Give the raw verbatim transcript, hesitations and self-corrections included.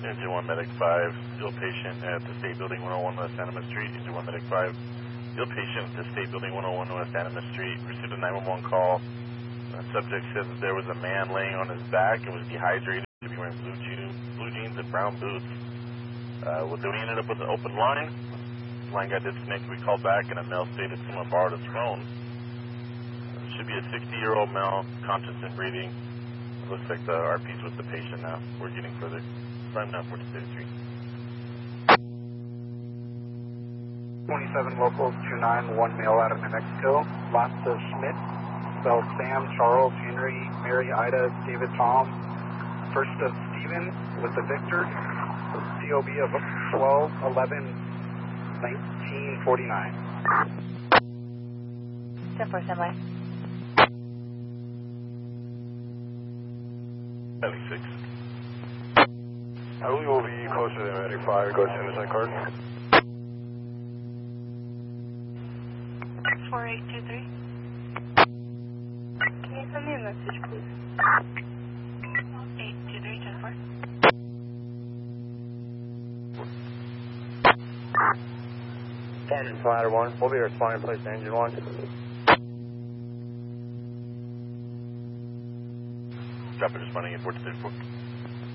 Engine one Medic five, ill patient at the State Building one oh one West Animas Street. Engine one Medic five, ill patient at the State Building one oh one West Animas Street. Received a nine one one call. The subject said that there was a man laying on his back and was dehydrated. He was wearing blue jeans, blue jeans and brown boots. Uh, well, then we ended up with an open line. The line got disconnected. We called back and a male stated someone borrowed his phone. It should be a sixty-year-old male, conscious and breathing. It looks like the R P's with the patient now. We're getting further. Prime now, forty thirty-three. twenty-seven locals, two nine, one male out of New Mexico. Lasta Schmidt, spelled Sam, Charles, Henry, Mary, Ida, David, Tom. First of Stephen with the Victor. C O B of twelve eleven nineteen forty-nine. ten four, standby. seventy-six. I believe we'll be closer to Medic five. Go send us that card. four eight two three. Can you send me a message, please? eight two three, ten four. Engine Ladder one. We'll be responding to place to engine one. Drop it responding at forty thirty-four.